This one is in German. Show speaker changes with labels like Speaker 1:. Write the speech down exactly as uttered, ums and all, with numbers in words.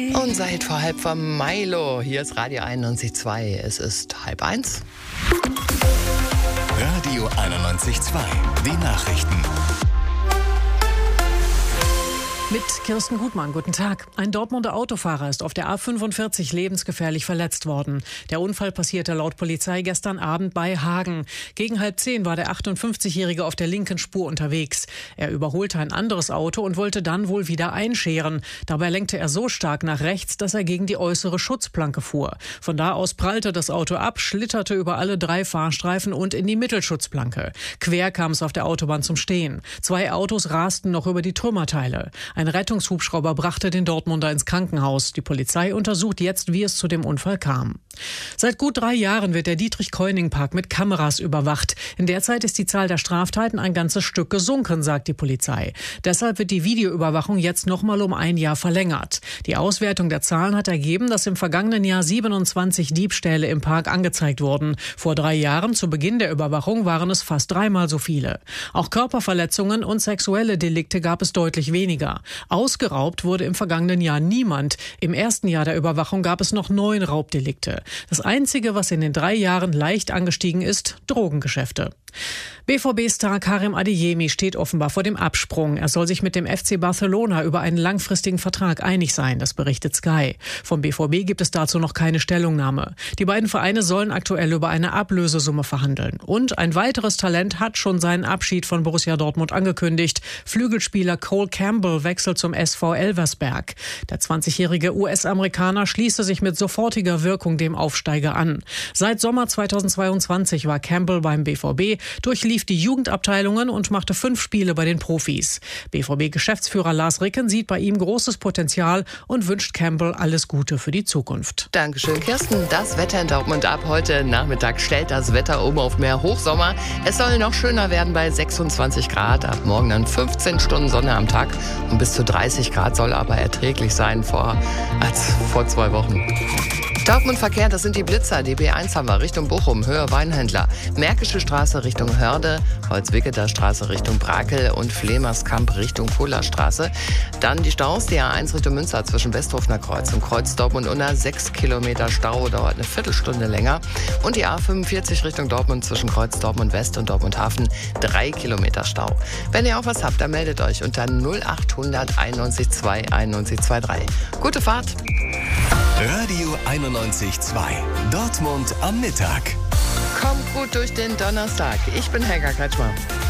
Speaker 1: Und seid vor halb vom Milo. Hier ist Radio einundneunzig Komma zwei. Es ist halb eins.
Speaker 2: Radio einundneunzig Komma zwei. Die Nachrichten.
Speaker 3: Mit Kirsten Gutmann, guten Tag. Ein Dortmunder Autofahrer ist auf der A fünfundvierzig lebensgefährlich verletzt worden. Der Unfall passierte laut Polizei gestern Abend bei Hagen. Gegen halb zehn war der achtundfünfzigjährige auf der linken Spur unterwegs. Er überholte ein anderes Auto und wollte dann wohl wieder einscheren. Dabei lenkte er so stark nach rechts, dass er gegen die äußere Schutzplanke fuhr. Von da aus prallte das Auto ab, schlitterte über alle drei Fahrstreifen und in die Mittelschutzplanke. Quer kam es auf der Autobahn zum Stehen. Zwei Autos rasten noch über die Trümmerteile. Ein Rettungshubschrauber brachte den Dortmunder ins Krankenhaus. Die Polizei untersucht jetzt, wie es zu dem Unfall kam. Seit gut drei Jahren wird der Dietrich-Keuning-Park mit Kameras überwacht. In der Zeit ist die Zahl der Straftaten ein ganzes Stück gesunken, sagt die Polizei. Deshalb wird die Videoüberwachung jetzt noch mal um ein Jahr verlängert. Die Auswertung der Zahlen hat ergeben, dass im vergangenen Jahr siebenundzwanzig Diebstähle im Park angezeigt wurden. Vor drei Jahren, zu Beginn der Überwachung, waren es fast dreimal so viele. Auch Körperverletzungen und sexuelle Delikte gab es deutlich weniger. Ausgeraubt wurde im vergangenen Jahr niemand. Im ersten Jahr der Überwachung gab es noch neun Raubdelikte. Das Einzige, was in den drei Jahren leicht angestiegen ist, Drogengeschäfte. B V B-Star Karim Adeyemi steht offenbar vor dem Absprung. Er soll sich mit dem F C Barcelona über einen langfristigen Vertrag einig sein, das berichtet Sky. Vom B V B gibt es dazu noch keine Stellungnahme. Die beiden Vereine sollen aktuell über eine Ablösesumme verhandeln. Und ein weiteres Talent hat schon seinen Abschied von Borussia Dortmund angekündigt. Flügelspieler Cole Campbell wechselt zum S V Elversberg. Der zwanzigjährige U S-Amerikaner schließte sich mit sofortiger Wirkung dem Aufsteiger an. Seit Sommer zweitausendzweiundzwanzig war Campbell beim B V B, durchlief die Jugendabteilungen und machte fünf Spiele bei den Profis. B V B-Geschäftsführer Lars Ricken sieht bei ihm großes Potenzial und wünscht Campbell alles Gute für die Zukunft.
Speaker 1: Dankeschön, Kirsten. Das Wetter in Dortmund ab heute Nachmittag stellt das Wetter um auf mehr Hochsommer. Es soll noch schöner werden bei sechsundzwanzig Grad. Ab morgen dann fünfzehn Stunden Sonne am Tag und bis zu dreißig Grad soll aber erträglich sein vor, als vor zwei Wochen. Dortmund-Verkehr, das sind die Blitzer. Die B eins haben wir Richtung Bochum, Höhe Weinhändler. Märkische Straße Richtung Hörde, Holzwicketer Straße Richtung Brakel und Flemerskamp Richtung Kohlerstraße. Dann die Staus, die A eins Richtung Münster zwischen Westhofener Kreuz und Kreuz Dortmund-Unna. Sechs Kilometer Stau, dauert eine Viertelstunde länger. Und die A fünfundvierzig Richtung Dortmund zwischen Kreuz Dortmund-West und Dortmund-Hafen. Drei Kilometer Stau. Wenn ihr auch was habt, dann meldet euch unter null achthundert einundneunzig zwei einundneunzig drei. Gute Fahrt!
Speaker 2: Radio einundneunzig Komma zwei. Dortmund am Mittag.
Speaker 1: Kommt gut durch den Donnerstag. Ich bin Helga Kretschmer.